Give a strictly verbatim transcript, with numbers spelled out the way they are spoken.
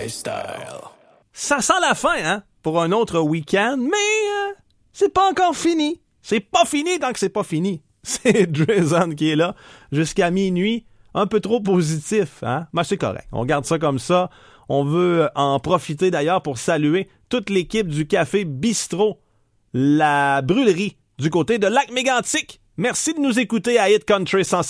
lifestyle. Ça sent la fin, hein, pour un autre week-end, mais euh, c'est pas encore fini. C'est pas fini tant que c'est pas fini. C'est Drizon qui est là jusqu'à minuit. Un peu trop positif, hein? Mais c'est correct. On garde ça comme ça. On veut en profiter d'ailleurs pour saluer toute l'équipe du Café Bistrot, la brûlerie du côté de Lac-Mégantic. Merci de nous écouter à Hit Country cent six.